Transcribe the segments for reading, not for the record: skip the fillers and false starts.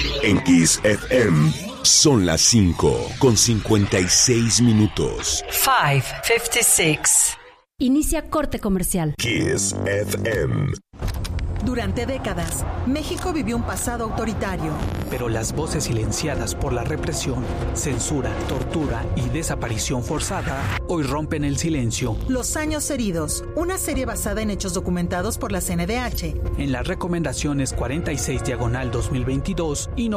En Kiss FM son las 5:56. 5:56. Inicia corte comercial. Kiss FM. Durante décadas, México vivió un pasado autoritario. Pero las voces silenciadas por la represión, censura, tortura y desaparición forzada hoy rompen el silencio. Los años heridos, una serie basada en hechos documentados por la CNDH. En las recomendaciones 46/2022 y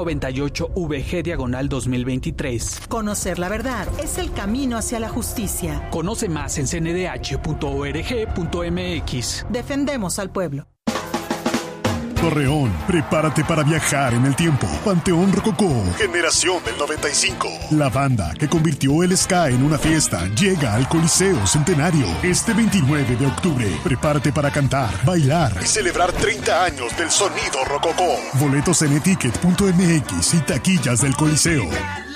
98/VG/2023. Conocer la verdad es el camino hacia la justicia. Conoce más en cndh.org.mx. Defendemos al pueblo. Torreón, prepárate para viajar en el tiempo. Panteón Rococó, generación del 95. La banda que convirtió el ska en una fiesta llega al Coliseo Centenario este 29 de octubre. Prepárate para cantar, bailar y celebrar 30 años del sonido Rococó. Boletos en eticket.mx y taquillas del Coliseo.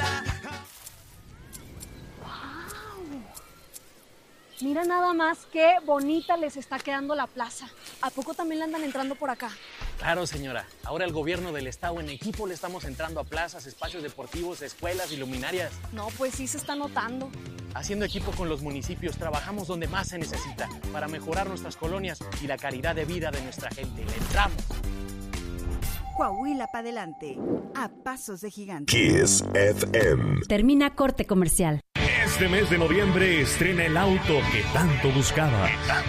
Mira nada más qué bonita les está quedando la plaza. ¿A poco también le andan entrando por acá? Claro, señora. Ahora el gobierno del estado en equipo le estamos entrando a plazas, espacios deportivos, escuelas y luminarias. No, pues sí se está notando. Haciendo equipo con los municipios, trabajamos donde más se necesita para mejorar nuestras colonias y la calidad de vida de nuestra gente. ¡Le entramos! Coahuila para adelante, a pasos de gigante. Kiss FM. Termina corte comercial. Este mes de noviembre estrena el auto que tanto buscaba.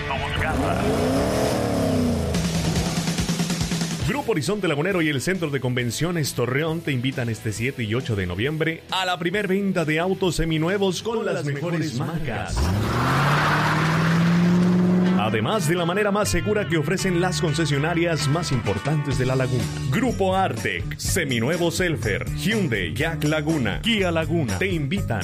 Grupo Horizonte Lagunero y el Centro de Convenciones Torreón te invitan este 7 y 8 de noviembre a la primer venta de autos seminuevos con las mejores marcas. Además de la manera más segura que ofrecen las concesionarias más importantes de la laguna. Grupo Artec, Seminuevo Selfer, Hyundai, Jack Laguna, Kia Laguna te invitan.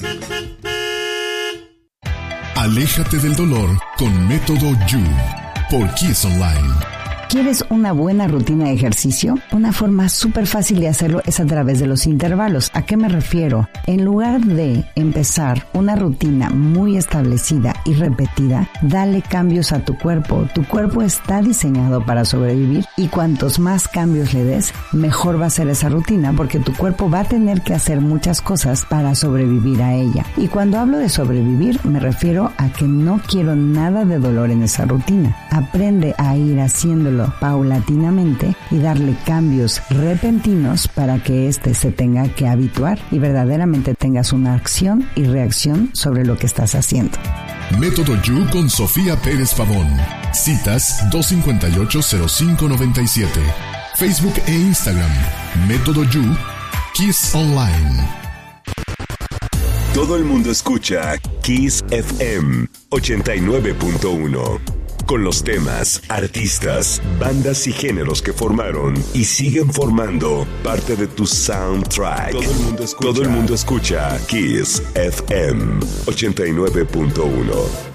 Aléjate del dolor con Método You por Kiss Online. ¿Quieres una buena rutina de ejercicio? Una forma súper fácil de hacerlo es a través de los intervalos. ¿A qué me refiero? En lugar de empezar una rutina muy establecida y repetida, dale cambios a tu cuerpo. Tu cuerpo está diseñado para sobrevivir y cuantos más cambios le des, mejor va a ser esa rutina porque tu cuerpo va a tener que hacer muchas cosas para sobrevivir a ella. Y cuando hablo de sobrevivir, me refiero a que no quiero nada de dolor en esa rutina. Aprende a ir haciéndolo paulatinamente y darle cambios repentinos para que éste se tenga que habituar y verdaderamente tengas una acción y reacción sobre lo que estás haciendo. Método You con Sofía Pérez Pavón. Citas 258-0597. Facebook e Instagram. Método You, Kiss Online. Todo el mundo escucha Kiss FM 89.1. Con los temas, artistas, bandas y géneros que formaron y siguen formando parte de tu soundtrack. Todo el mundo escucha Kiss FM 89.1.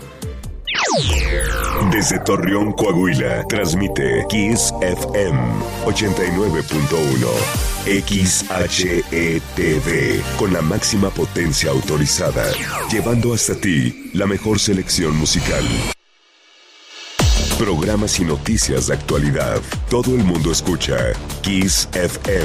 Desde Torreón, Coahuila, transmite Kiss FM 89.1. XHETV, con la máxima potencia autorizada, llevando hasta ti la mejor selección musical. Programas y noticias de actualidad. Todo el mundo escucha Kiss FM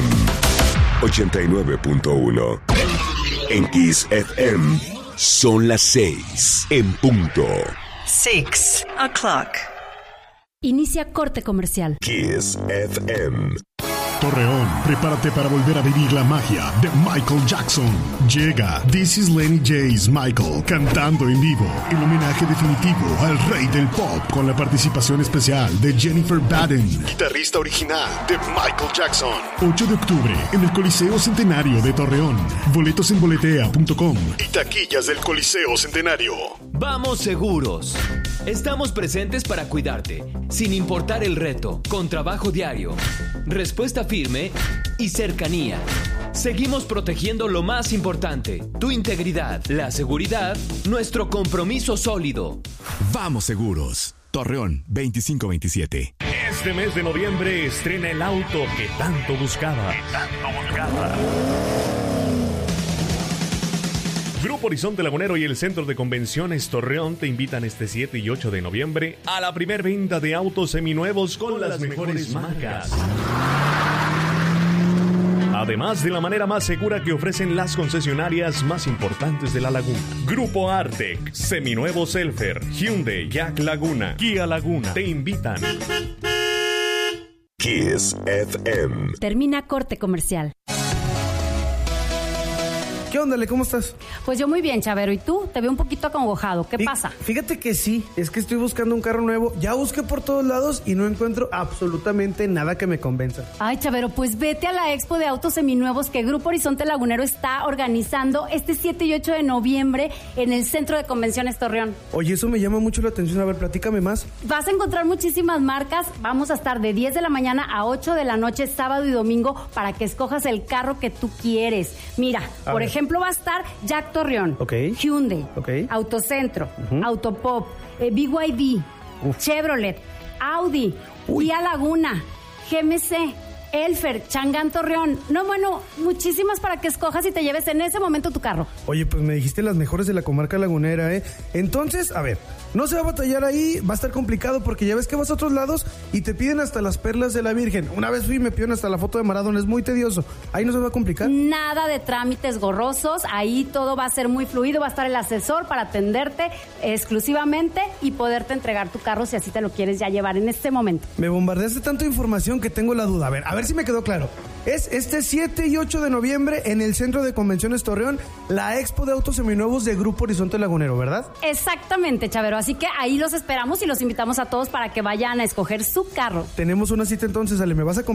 89.1. En Kiss FM son las 6 en punto. 6 o'clock. Inicia corte comercial. Kiss FM. Torreón, prepárate para volver a vivir la magia de Michael Jackson. Llega This is Lenny J's Michael cantando en vivo, el homenaje definitivo al rey del pop con la participación especial de Jennifer Baden, guitarrista original de Michael Jackson. 8 de octubre en el Coliseo Centenario de Torreón. Boletos en boletea.com y taquillas del Coliseo Centenario. Vamos seguros. Estamos presentes para cuidarte, sin importar el reto, con trabajo diario, respuesta firme y cercanía. Seguimos protegiendo lo más importante, tu integridad, la seguridad, nuestro compromiso sólido. Vamos seguros. Torreón 2527. Este mes de noviembre estrena el auto que tanto buscaba. Grupo Horizonte Lagunero y el Centro de Convenciones Torreón te invitan este 7 y 8 de noviembre a la primer venta de autos seminuevos con las mejores marcas. además de la manera más segura que ofrecen las concesionarias más importantes de la laguna. Grupo Artec, Seminuevos Elfer, Hyundai, Jack Laguna, Kia Laguna, te invitan. Kiss FM. Termina corte comercial. ¿Qué onda, Ale? ¿Cómo estás? Pues yo muy bien, Chavero. ¿Y tú? Te veo un poquito acongojado. ¿Qué pasa? Fíjate que sí, es que estoy buscando un carro nuevo. Ya busqué por todos lados y no encuentro absolutamente nada que me convenza. Ay, Chavero, pues vete a la Expo de Autos Seminuevos que Grupo Horizonte Lagunero está organizando este 7 y 8 de noviembre en el Centro de Convenciones Torreón. Oye, eso me llama mucho la atención. A ver, platícame más. Vas a encontrar muchísimas marcas. Vamos a estar de 10 de la mañana a 8 de la noche, sábado y domingo, para que escojas el carro que tú quieres. Mira, por ejemplo, va a estar Jack Torreón, Hyundai, Autocentro, Autopop, BYD, Chevrolet, Audi, Kia Laguna, GMC, Elfer, Changán Torreón. No, bueno, muchísimas para que escojas y te lleves en ese momento tu carro. Oye, pues me dijiste las mejores de la comarca lagunera, ¿eh? Entonces, a ver, no se va a batallar ahí, va a estar complicado porque ya ves que vas a otros lados y te piden hasta las perlas de la Virgen. Una vez fui y me pidieron hasta la foto de Maradona, es muy tedioso. Ahí no se va a complicar. Nada de trámites gorrosos, ahí todo va a ser muy fluido, va a estar el asesor para atenderte exclusivamente y poderte entregar tu carro si así te lo quieres ya llevar en este momento. Me bombardeaste tanta información que tengo la duda. A ver si me quedó claro. Es este 7 y 8 de noviembre en el Centro de Convenciones Torreón, la Expo de Autos Seminuevos de Grupo Horizonte Lagunero, ¿verdad? Exactamente, Chavero. Así que ahí los esperamos y los invitamos a todos para que vayan a escoger su carro. Tenemos una cita entonces, Ale. ¿Me vas a